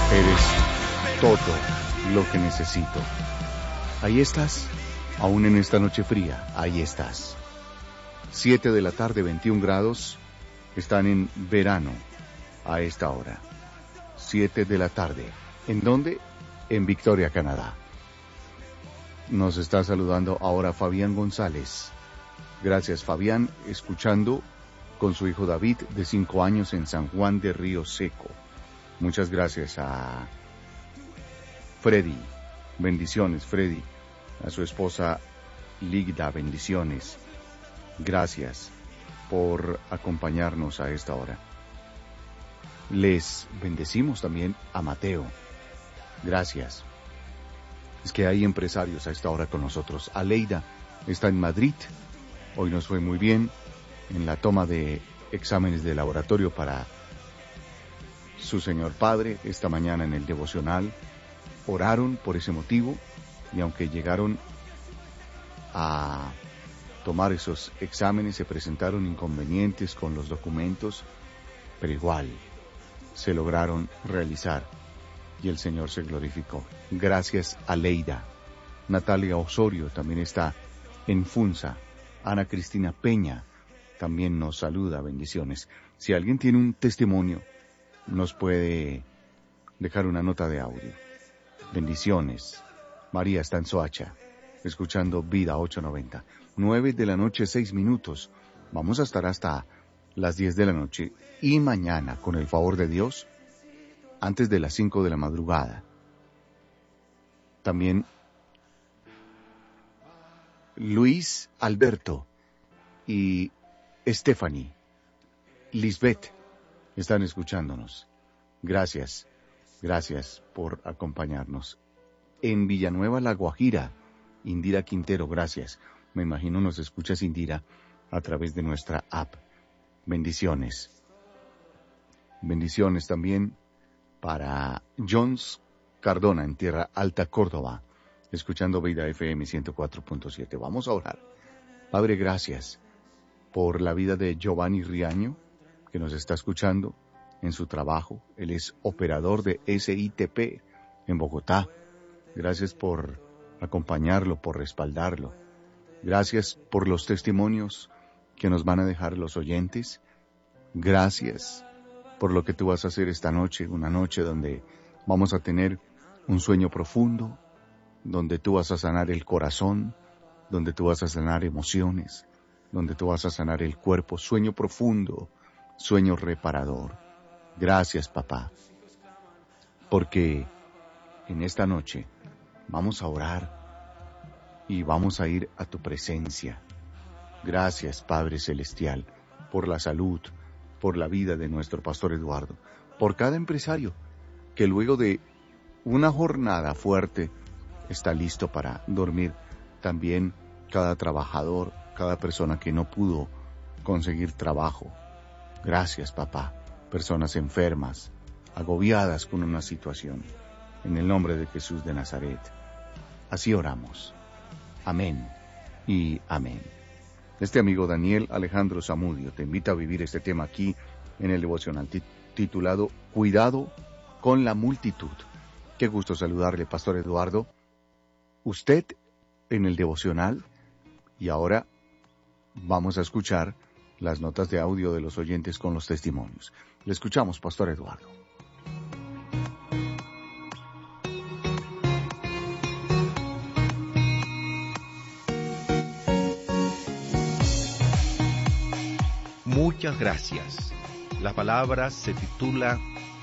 Eres todo lo que necesito. Ahí estás, aún en esta noche fría, ahí estás. 7 de la tarde, 21 grados, están en verano a esta hora. 7 de la tarde. ¿En dónde? En Victoria, Canadá. Nos está saludando ahora Fabián González. Gracias, Fabián, escuchando con su hijo David, de 5 años, en San Juan de Río Seco. Muchas gracias a Freddy. Bendiciones, Freddy. A su esposa Ligda, bendiciones. Gracias por acompañarnos a esta hora. Les bendecimos también a Mateo. Gracias. Es que hay empresarios a esta hora con nosotros. Aleida está en Madrid. Hoy nos fue muy bien en la toma de exámenes de laboratorio para su señor padre. Esta mañana en el devocional oraron por ese motivo, y aunque llegaron a tomar esos exámenes, se presentaron inconvenientes con los documentos, pero igual se lograron realizar y el Señor se glorificó. Gracias a Leida. Natalia Osorio también está en Funza. Ana Cristina Peña también nos saluda, bendiciones. Si alguien tiene un testimonio, nos puede dejar una nota de audio. Bendiciones. María está en Soacha, escuchando Vida 890. 9 de la noche, 6 minutos. Vamos a estar hasta las 10 de la noche. Y mañana, con el favor de Dios, antes de las 5 de la madrugada. También Luis Alberto y Stephanie, Lisbeth, están escuchándonos. Gracias, gracias por acompañarnos. En Villanueva, La Guajira, Indira Quintero, gracias. Me imagino nos escuchas, Indira, a través de nuestra app. Bendiciones. Bendiciones también para Jones Cardona, en Tierra Alta, Córdoba, escuchando Vida FM 104.7. Vamos a orar. Padre, gracias por la vida de Giovanni Riaño, que nos está escuchando en su trabajo. Él es operador de SITP en Bogotá. Gracias por acompañarlo, por respaldarlo. Gracias por los testimonios que nos van a dejar los oyentes. Gracias por lo que tú vas a hacer esta noche, una noche donde vamos a tener un sueño profundo, donde tú vas a sanar el corazón, donde tú vas a sanar emociones, donde tú vas a sanar el cuerpo. Sueño profundo, sueño reparador. Gracias, papá, porque en esta noche vamos a orar y vamos a ir a tu presencia. Gracias, Padre Celestial, por la salud, por la vida de nuestro pastor Eduardo, por cada empresario que luego de una jornada fuerte está listo para dormir. También cada trabajador, cada persona que no pudo conseguir trabajo. Gracias, papá. Personas enfermas, agobiadas con una situación. En el nombre de Jesús de Nazaret. Así oramos. Amén y amén. Este amigo Daniel Alejandro Zamudio te invita a vivir este tema aquí en el devocional titulado Cuidado con la multitud. Qué gusto saludarle, Pastor Eduardo. Usted en el devocional, y ahora vamos a escuchar las notas de audio de los oyentes con los testimonios. Le escuchamos, Pastor Eduardo. Muchas gracias. La palabra se titula